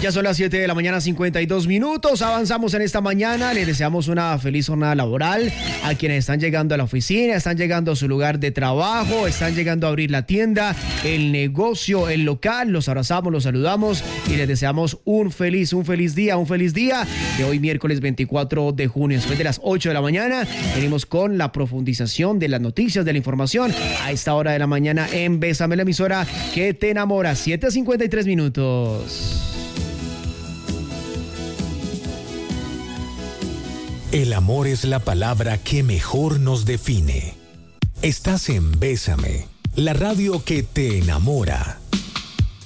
Ya son las 7 de la mañana, 52 minutos. Avanzamos en esta mañana. Les deseamos una feliz jornada laboral a quienes están llegando a la oficina, están llegando a su lugar de trabajo, están llegando a abrir la tienda, el negocio, el local. Los abrazamos, los saludamos y les deseamos un feliz día de hoy miércoles 24 de junio. Después de las 8 de la mañana venimos con la profundización de las noticias, de la información a esta hora de la mañana en Bésame, la emisora que te enamora. 7:53 minutos. El amor es la palabra que mejor nos define. Estás en Bésame, la radio que te enamora.